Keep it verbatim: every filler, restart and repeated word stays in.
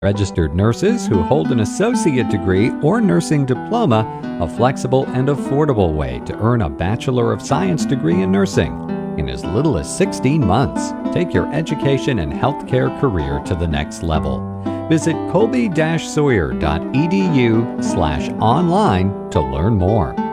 Registered nurses who hold an associate degree or nursing diploma, a flexible and affordable way to earn a Bachelor of Science degree in nursing in as little as sixteen months. Take your education and healthcare career to the next level. Visit colby dash sawyer dot e d u slash online to learn more.